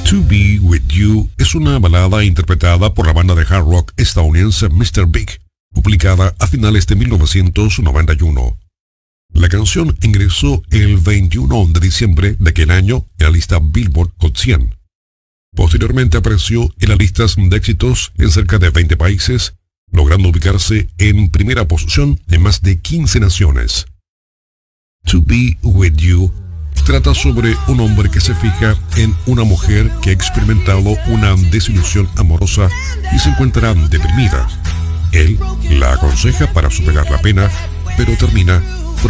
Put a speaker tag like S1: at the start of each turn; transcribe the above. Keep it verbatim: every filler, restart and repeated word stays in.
S1: To Be With You es una balada interpretada por la banda de hard rock estadounidense mister Big, publicada a finales de mil novecientos noventa y uno. La canción ingresó el veintiuno de diciembre de aquel año en la lista Billboard Hot cien. Posteriormente apareció en las listas de éxitos en cerca de veinte países, logrando ubicarse en primera posición en más de quince naciones. To Be With You trata sobre un hombre que se fija en una mujer que ha experimentado una desilusión amorosa y se encuentra deprimida. Él la aconseja para superar la pena, pero termina